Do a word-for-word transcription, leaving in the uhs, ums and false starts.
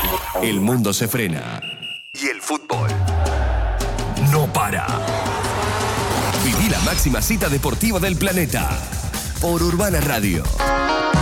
El mundo se frena. Y el fútbol no para. Viví la máxima cita deportiva del planeta por Urbana Radio.